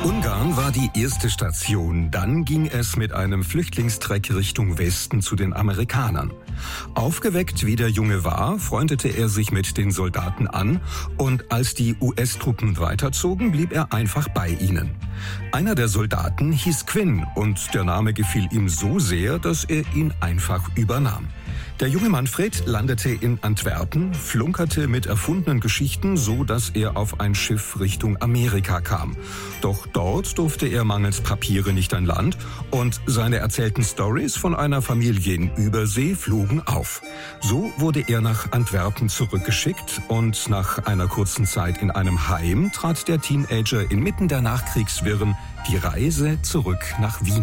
Ungarn war die erste Station. Dann ging es mit einem Flüchtlingstreck Richtung Westen zu den Amerikanern. Aufgeweckt wie der Junge war, freundete er sich mit den Soldaten an und als die US-Truppen weiterzogen, blieb er einfach bei ihnen. Einer der Soldaten hieß Quinn und der Name gefiel ihm so sehr, dass er ihn einfach übernahm. Der junge Manfred landete in Antwerpen, flunkerte mit erfundenen Geschichten, so dass er auf ein Schiff Richtung Amerika kam. Doch dort durfte er mangels Papiere nicht an Land und seine erzählten Storys von einer Familie in Übersee flogen auf. So wurde er nach Antwerpen zurückgeschickt und nach einer kurzen Zeit in einem Heim trat der Teenager inmitten der Nachkriegswirren die Reise zurück nach Wien